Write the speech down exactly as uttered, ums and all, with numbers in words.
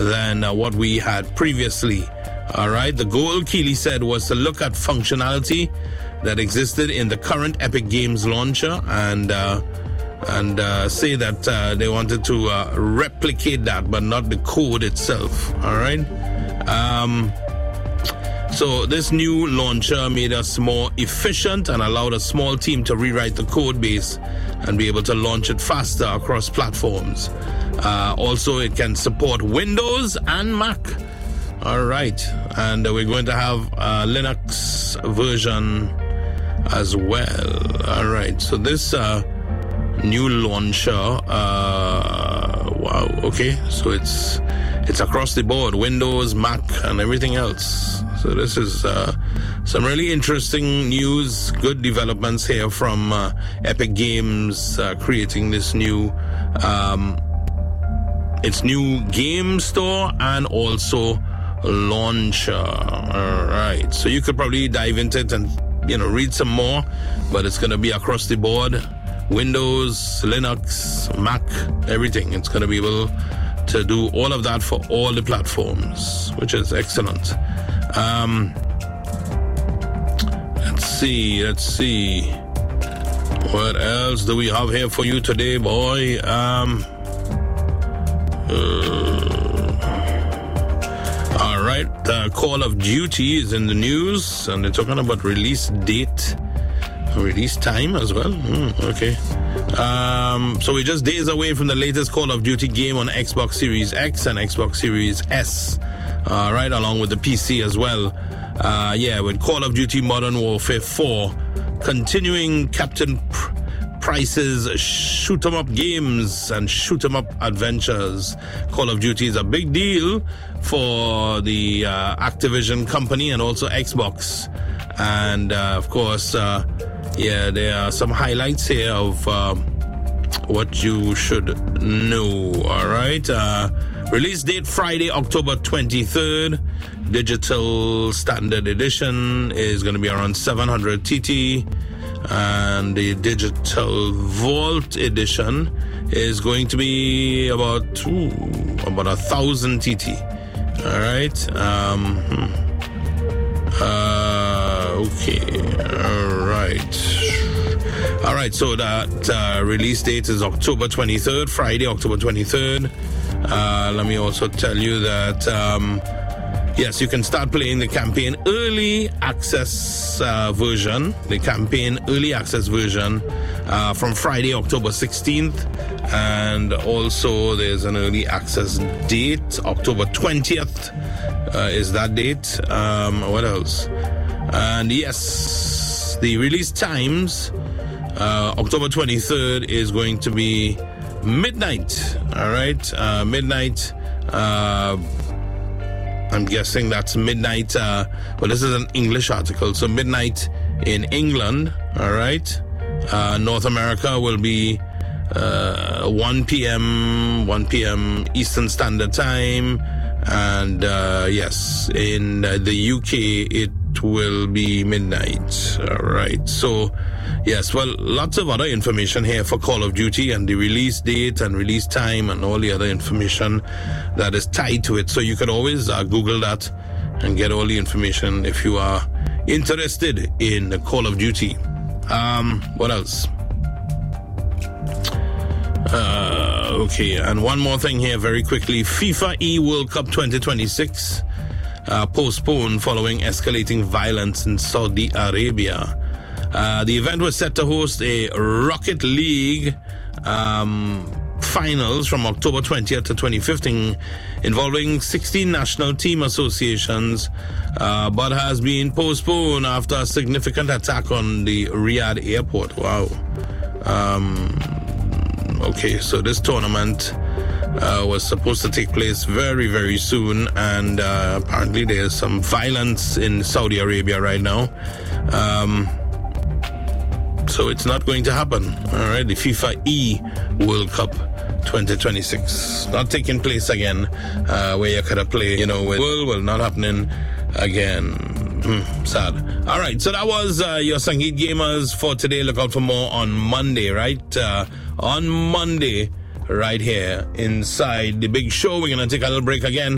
than uh, what we had previously. All right, the goal, Keeley said, was to look at functionality that existed in the current Epic Games launcher and uh, and uh, say that uh, they wanted to uh, replicate that, but not the code itself. All right. Um, so this new launcher made us more efficient and allowed a small team to rewrite the code base and be able to launch it faster across platforms. Uh, also, it can support Windows and Mac. All right, and uh, we're going to have a Linux version as well. All right, so this uh, new launcher, uh, wow, okay, so it's it's across the board, Windows, Mac, and everything else. So this is uh, some really interesting news, good developments here from uh, Epic Games uh, creating this new, um, its new game store and also launcher. All right, so you could probably dive into it and, you know, read some more, but it's going to be across the board, Windows, Linux, Mac, everything. It's going to be able to do all of that for all the platforms, which is excellent. Um, let's see, let's see. What else do we have here for you today, boy? Um, uh, all right, uh, Call of Duty is in the news, and they're talking about release date, release time as well. Mm, okay. Um, so we're just days away from the latest Call of Duty game on Xbox Series X and Xbox Series S. All right, along with the P C as well. Uh, yeah, with Call of Duty Modern Warfare four continuing Captain Pr- Price's shoot 'em up games and shoot 'em up adventures. Call of Duty is a big deal for the uh, Activision company and also Xbox. And uh, of course, uh, yeah, there are some highlights here of uh, what you should know. All right. Uh, Release date Friday, October twenty-third. Digital Standard Edition is going to be around seven hundred T T. And the Digital Vault Edition is going to be about, ooh, about one thousand T T. All right. Um, uh, okay. All right. All right. So that uh, release date is October twenty-third, Friday, October twenty-third. Uh, let me also tell you that, um, yes, you can start playing the campaign early access uh, version, the campaign early access version uh, from Friday, October sixteenth. And also there's an early access date, October twentieth uh, is that date. Um, what else? And yes, the release times, uh, October twenty-third is going to be midnight. All right, uh, midnight. Uh, I'm guessing that's midnight. Uh, well, this is an English article, so midnight in England. All right, uh, North America will be uh, one p.m. one p.m. Eastern Standard Time, and uh, yes, in uh, the U K it will be midnight. All right, so. Yes, well, lots of other information here for Call of Duty and the release date and release time and all the other information that is tied to it. So you could always uh, Google that and get all the information if you are interested in Call of Duty. Um, what else? Uh, okay, and one more thing here very quickly. FIFA E World Cup twenty twenty-six uh, postponed following escalating violence in Saudi Arabia. Uh, the event was set to host a Rocket League um, finals from October twentieth to twenty-fifth involving sixteen national team associations, uh, but has been postponed after a significant attack on the Riyadh airport. Wow. Um, okay, so this tournament uh, was supposed to take place very, very soon, and uh, apparently there's some violence in Saudi Arabia right now. Um, So it's not going to happen. All right, the FIFA E World Cup twenty twenty-six not taking place again, uh, where you could have played, you know, with world will not happening again. Mm, sad. All right, so that was uh, your Sangeet Gamers for today. Look out for more on Monday, right? Uh, on Monday, right here inside the big show. We're going to take a little break again.